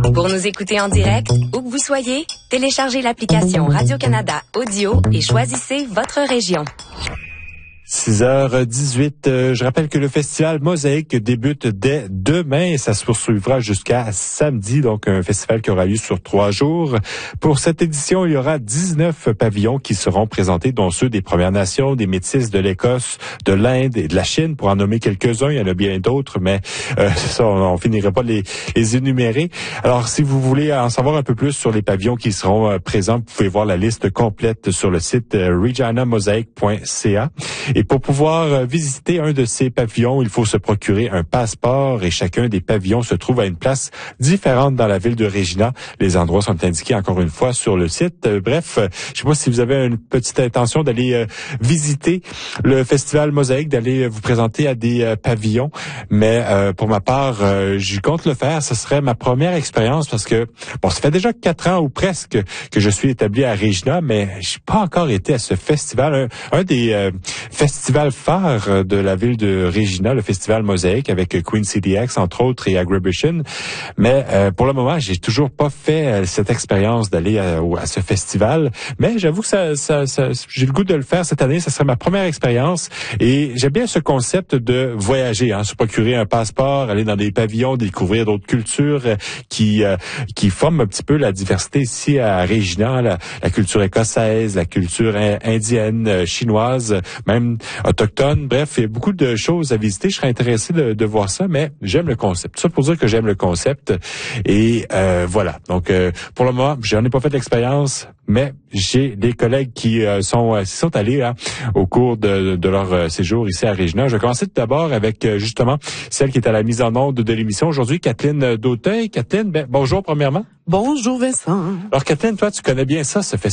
Pour nous écouter en direct, où que vous soyez, téléchargez l'application Radio-Canada Audio et choisissez votre région. 6h18. Je rappelle que le festival Mosaïque débute dès demain et ça se poursuivra jusqu'à samedi. Donc, un festival qui aura lieu sur 3 jours. Pour cette édition, il y aura 19 pavillons qui seront présentés, dont ceux des Premières Nations, des Métis de l'Écosse, de l'Inde et de la Chine, pour en nommer quelques-uns. Il y en a bien d'autres, mais ça, on finirait pas de les énumérer. Alors, si vous voulez en savoir un peu plus sur les pavillons qui seront présents, vous pouvez voir la liste complète sur le site reginamosaic.ca. Et pour pouvoir visiter un de ces pavillons, il faut se procurer un passeport et chacun des pavillons se trouve à une place différente dans la ville de Regina. Les endroits sont indiqués encore une fois sur le site. Bref, je sais pas si vous avez une petite intention d'aller visiter le festival Mosaïque, d'aller vous présenter à des pavillons, mais pour ma part, je compte le faire. Ce serait ma première expérience parce que, bon, ça fait déjà 4 ans ou presque que je suis établi à Regina, mais j'ai pas encore été à ce festival. Un des festival phare de la ville de Regina, le festival Mosaïque avec Queen CDX entre autres et Agribition. Mais pour le moment, j'ai toujours pas fait cette expérience d'aller à ce festival. Mais j'avoue que ça j'ai le goût de le faire cette année. Ça serait ma première expérience et j'aime bien ce concept de voyager, se procurer un passeport, aller dans des pavillons, découvrir d'autres cultures qui forment un petit peu la diversité ici à Regina, la culture écossaise, la culture indienne, chinoise, même autochtone. Bref, il y a beaucoup de choses à visiter. Je serais intéressé de voir ça, mais j'aime le concept. Ça pour dire que j'aime le concept. Et voilà. Donc, pour le moment, j'en ai pas fait d'expérience, mais j'ai des collègues qui sont allés au cours de leur séjour ici à Regina. Je vais commencer tout d'abord avec justement celle qui est à la mise en onde de l'émission aujourd'hui, Kathleen Dauteuil. Kathleen, bonjour premièrement. Bonjour Vincent. Alors Kathleen, toi, tu connais bien ça, ce festival